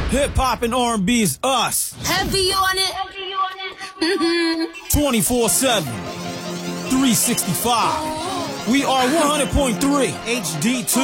Hip hop and R&B is us. Heavy on it. 24/7. 365. We are 100.3 HD2.